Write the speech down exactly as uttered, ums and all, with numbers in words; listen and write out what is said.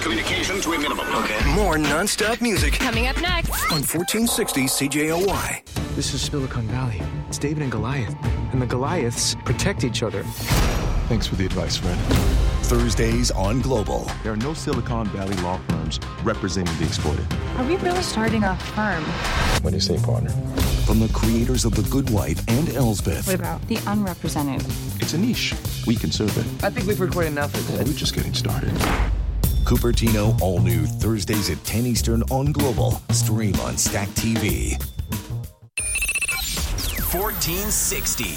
Communication to a minimum. Okay. More non-stop music Coming up next on fourteen sixty C J O Y. This is Silicon Valley. It's David and Goliath. And the Goliaths protect each other. Thanks for the advice, Fred. Thursdays on Global. There are no Silicon Valley law firms representing the exploited. Are we really starting a firm? What do you say, partner? From the creators of The Good Wife and Elsbeth. What about the unrepresented? It's a niche. We can serve it. I think we've recorded enough of We're this. just getting started. Cupertino, all new Thursdays at ten Eastern on Global. Stream on Stack T V. fourteen sixty.